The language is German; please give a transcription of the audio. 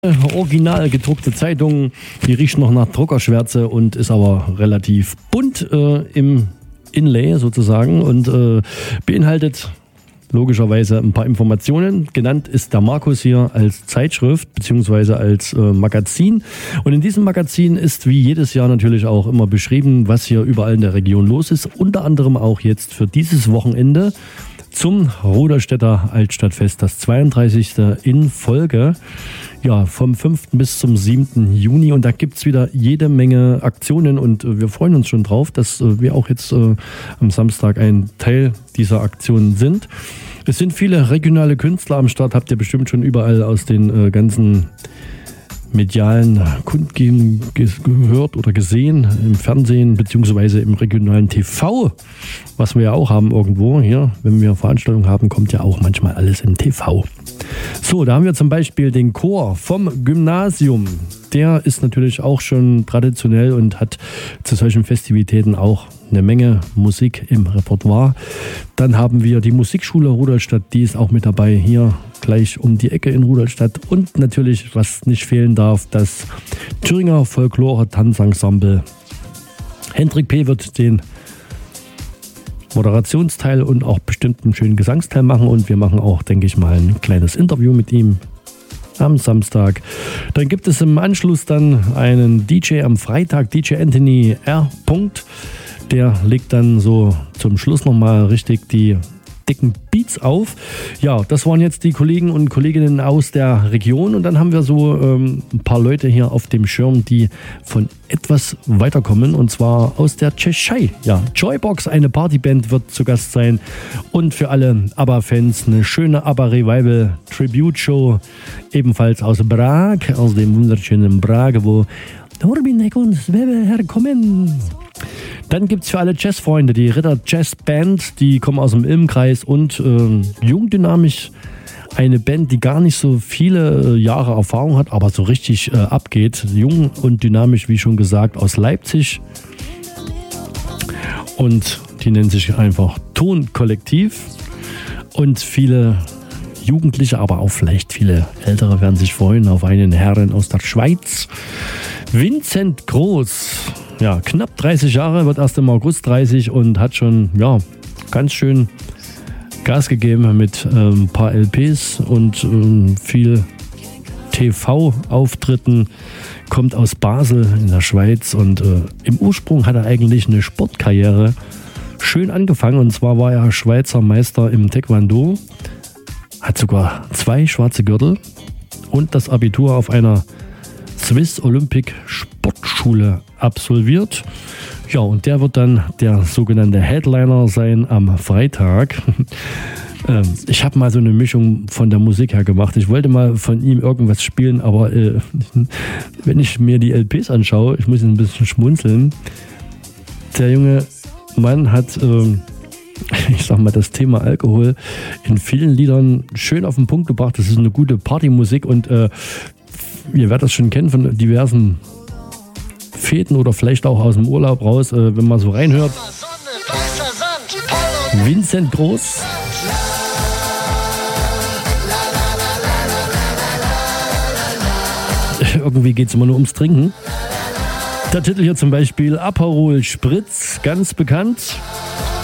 Original gedruckte Zeitung, die riecht noch nach Druckerschwärze und ist aber relativ bunt im Inlay sozusagen und beinhaltet logischerweise ein paar Informationen. Genannt ist der Markus hier als Zeitschrift bzw. als Magazin. Und in diesem Magazin ist wie jedes Jahr natürlich auch immer beschrieben, was hier überall in der Region los ist. Unter anderem auch jetzt für dieses Wochenende zum Rudolstädter Altstadtfest, das 32. in Folge. Ja, vom 5. bis zum 7. Juni. Und da gibt es wieder jede Menge Aktionen und wir freuen uns schon drauf, dass wir auch jetzt am Samstag ein Teil dieser Aktionen sind. Es sind viele regionale Künstler am Start, habt ihr bestimmt schon überall aus den ganzen medialen Kundgebungen gehört oder gesehen, im Fernsehen beziehungsweise im regionalen TV, was wir ja auch haben irgendwo. Hier, wenn wir Veranstaltungen haben, kommt ja auch manchmal alles im TV. So, da haben wir zum Beispiel den Chor vom Gymnasium. Der ist natürlich auch schon traditionell und hat zu solchen Festivitäten auch eine Menge Musik im Repertoire. Dann haben wir die Musikschule Rudolstadt, die ist auch mit dabei hier gleich um die Ecke in Rudolstadt. Und natürlich, was nicht fehlen darf, das Thüringer Folklore-Tanzensemble. Hendrik P. wird den Moderationsteil und auch bestimmt einen schönen Gesangsteil machen und wir machen auch, denke ich mal, ein kleines Interview mit ihm am Samstag. Dann gibt es im Anschluss dann einen DJ am Freitag, DJ Anthony R. Der legt dann so zum Schluss nochmal richtig die dicken Beats auf. Ja, das waren jetzt die Kollegen und Kolleginnen aus der Region und dann haben wir so ein paar Leute hier auf dem Schirm, die von etwas weiterkommen und zwar aus der Tschechei. Ja, Joybox, eine Partyband, wird zu Gast sein und für alle ABBA-Fans eine schöne ABBA-Revival-Tribute-Show, ebenfalls aus Prag, aus dem wunderschönen Prag, wo Dorbinek und Sveve herkommen. Dann gibt es für alle Jazzfreunde die Ritter Jazz Band, die kommen aus dem Ilmkreis und jung dynamisch, eine Band, die gar nicht so viele Jahre Erfahrung hat, aber so richtig abgeht. Jung und dynamisch, wie schon gesagt, aus Leipzig und die nennen sich einfach Tonkollektiv und viele Jugendliche, aber auch vielleicht viele Ältere werden sich freuen auf einen Herren aus der Schweiz. Vincent Groß, ja, knapp 30 Jahre, wird erst im August 30 und hat schon, ja, ganz schön Gas gegeben mit ein paar LPs und viel TV-Auftritten, kommt aus Basel in der Schweiz und im Ursprung hat er eigentlich eine Sportkarriere schön angefangen und zwar war er Schweizer Meister im Taekwondo, hat sogar 2 schwarze Gürtel und das Abitur auf einer Swiss Olympic Sportschule absolviert. Ja, und der wird dann der sogenannte Headliner sein am Freitag. Ich habe mal so eine Mischung von der Musik her gemacht. Ich wollte mal von ihm irgendwas spielen, aber wenn ich mir die LPs anschaue, ich muss ein bisschen schmunzeln. Der junge Mann hat, ich sag mal, das Thema Alkohol in vielen Liedern schön auf den Punkt gebracht. Das ist eine gute Partymusik und ihr werdet das schon kennen von diversen Fäden oder vielleicht auch aus dem Urlaub raus, wenn man so reinhört. Vincent Groß. Irgendwie geht es immer nur ums Trinken. Der Titel hier zum Beispiel Aperol Spritz, ganz bekannt.